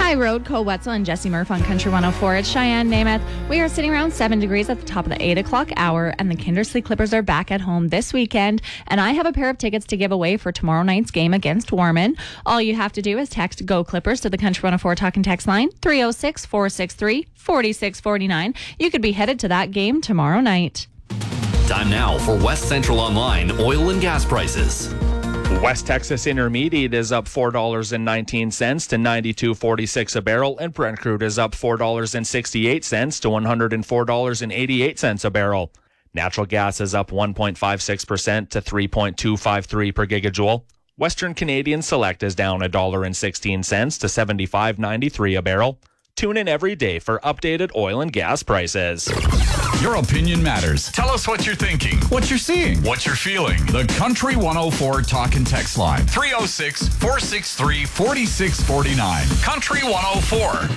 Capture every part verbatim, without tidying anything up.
Hi, Road, Cole Wetzel and Jesse Murph on Country one oh four. It's Cheyenne Namath. We are sitting around seven degrees at the top of the eight o'clock hour, and the Kindersley Clippers are back at home this weekend. And I have a pair of tickets to give away for tomorrow night's game against Warman. All you have to do is text Go Clippers to the Country one oh four talk and text line three oh six, four six three, four six four nine. You could be headed to that game tomorrow night. Time now for West Central Online oil and gas prices. West Texas Intermediate is up four dollars and nineteen cents to ninety-two forty-six a barrel, and Brent crude is up four dollars and sixty-eight cents to one hundred four dollars and eighty-eight cents a barrel. Natural gas is up one point five six percent to three point two five three per gigajoule. Western Canadian Select is down one dollar and sixteen cents to seventy-five ninety-three a barrel. Tune in every day for updated oil and gas prices. Your opinion matters. Tell us what you're thinking, what you're seeing, what you're feeling. The Country one oh four talk and text line. three oh six, four six three, four six four nine. Country one oh four.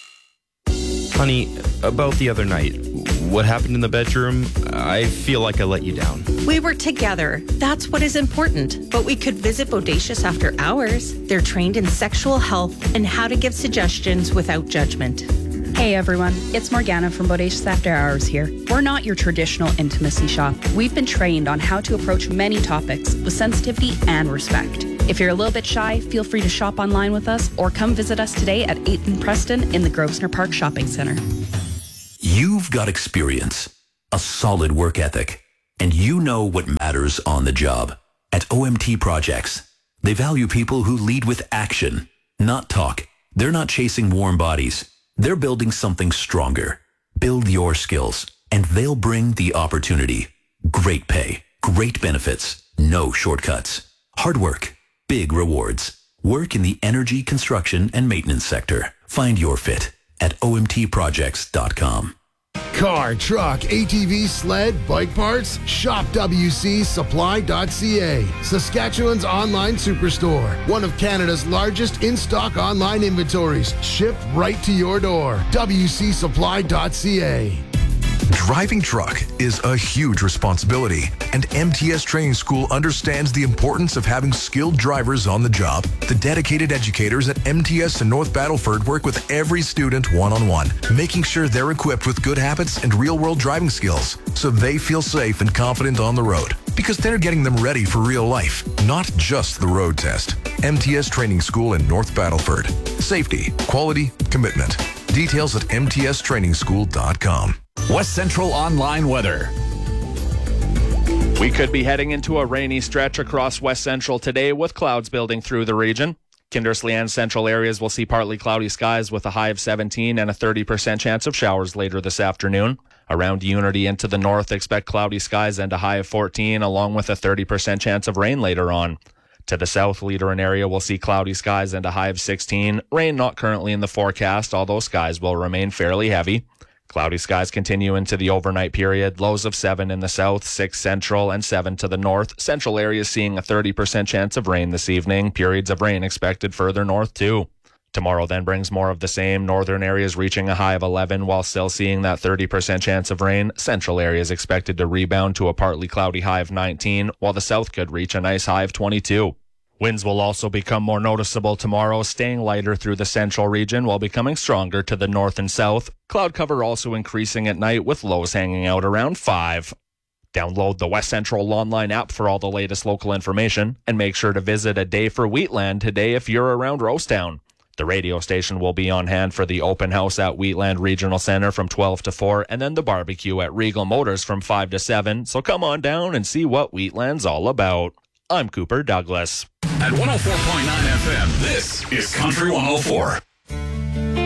Honey, about the other night, what happened in the bedroom? I feel like I let you down. We were together. That's what is important. But we could visit Bodacious after hours. They're trained in sexual health and how to give suggestions without judgment. Hey everyone, it's Morgana from Bodacious After Hours here. We're not your traditional intimacy shop. We've been trained on how to approach many topics with sensitivity and respect. If you're a little bit shy, feel free to shop online with us or come visit us today at eighth and Preston in the Grosvenor Park Shopping Centre. You've got experience, a solid work ethic, and you know what matters on the job. At O M T Projects, they value people who lead with action, not talk. They're not chasing warm bodies. They're building something stronger. Build your skills, and they'll bring the opportunity. Great pay, great benefits, no shortcuts. Hard work, big rewards. Work in the energy, construction, and maintenance sector. Find your fit at O M T projects dot com. Car, truck, A T V, sled, bike parts? Shop W C supply dot C A, Saskatchewan's online superstore. One of Canada's largest in-stock online inventories, shipped right to your door. W C supply dot C A. Driving truck is a huge responsibility, and M T S Training School understands the importance of having skilled drivers on the job. The dedicated educators at M T S and North Battleford work with every student one-on-one, making sure they're equipped with good habits and real-world driving skills so they feel safe and confident on the road, because they're getting them ready for real life, not just the road test. M T S Training School in North Battleford. Safety, quality, commitment. Details at M T S training school dot com. West Central Online weather. We could be heading into a rainy stretch across West Central today with clouds building through the region. Kindersley and central areas will see partly cloudy skies with a high of seventeen and a thirty percent chance of showers later this afternoon. Around Unity and to the north, expect cloudy skies and a high of fourteen, along with a thirty percent chance of rain later on. To the south, Leader area will see cloudy skies and a high of sixteen. Rain not currently in the forecast, although skies will remain fairly heavy. Cloudy skies continue into the overnight period. Lows of seven in the south, six central, and seven to the north. Central areas seeing a thirty percent chance of rain this evening. Periods of rain expected further north too. Tomorrow then brings more of the same. Northern areas reaching a high of eleven while still seeing that thirty percent chance of rain. Central areas expected to rebound to a partly cloudy high of nineteen, while the south could reach a nice high of twenty-two. Winds will also become more noticeable tomorrow, staying lighter through the central region while becoming stronger to the north and south. Cloud cover also increasing at night with lows hanging out around five. Download the West Central online app for all the latest local information, and make sure to visit A Day for Wheatland today if you're around Rosetown. The radio station will be on hand for the open house at Wheatland Regional Center from twelve to four, and then the barbecue at Regal Motors from five to seven. So come on down and see what Wheatland's all about. I'm Cooper Douglas. At one oh four point nine F M, this is Country one oh four.